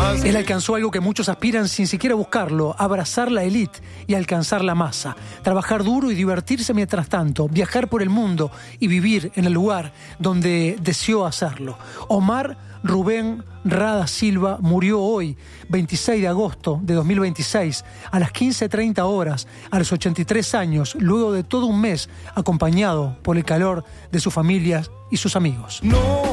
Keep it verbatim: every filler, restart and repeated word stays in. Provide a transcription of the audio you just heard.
Él alcanzó algo que muchos aspiran sin siquiera buscarlo: abrazar la élite y alcanzar la masa, trabajar duro y divertirse mientras tanto, viajar por el mundo y vivir en el lugar donde deseó hacerlo. Omar Rubén Rada Silva murió hoy, veintiséis de agosto de dos mil veintiséis, a las quince treinta horas, a los ochenta y tres años, luego de todo un mes acompañado por el calor de sus familias y sus amigos. No.